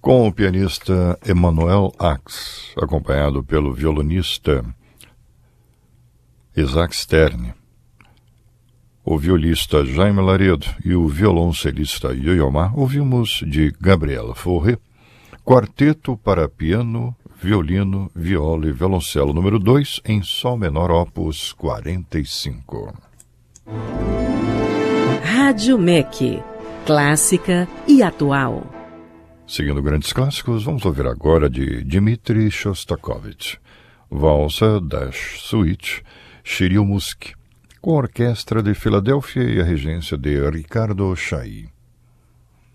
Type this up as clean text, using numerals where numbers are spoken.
com o pianista Emanuel Ax, acompanhado pelo violonista Isaac Stern, o violista Jaime Laredo e o violoncelista Yo-Yo Ma. Ouvimos de Gabriela Fauré, Quarteto para piano, violino, viola e violoncelo número 2 em Sol menor, opus 45. Rádio MEC, clássica e atual. Seguindo grandes clássicos, vamos ouvir agora de Dmitri Shostakovich, Valsa Dash Suite, Shiryu Musque, com a Orquestra de Filadélfia e a regência de Ricardo Chailly.